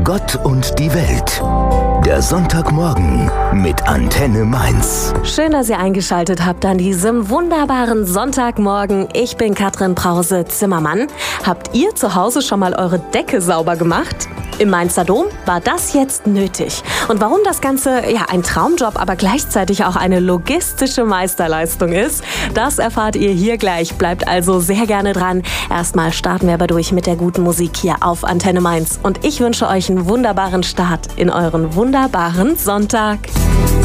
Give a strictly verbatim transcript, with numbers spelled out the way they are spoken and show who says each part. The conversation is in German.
Speaker 1: Gott und die Welt. Der Sonntagmorgen mit Antenne Mainz.
Speaker 2: Schön, dass ihr eingeschaltet habt an diesem wunderbaren Sonntagmorgen. Ich bin Katrin Brause-Zimmermann. Habt ihr zu Hause schon mal eure Decke sauber gemacht? Im Mainzer Dom war das jetzt nötig. Und warum das Ganze ja ein Traumjob, aber gleichzeitig auch eine logistische Meisterleistung ist, das erfahrt ihr hier gleich. Bleibt also sehr gerne dran. Erstmal starten wir aber durch mit der guten Musik hier auf Antenne Mainz. Und ich wünsche euch einen wunderbaren Start in euren wunderbaren Sonntag.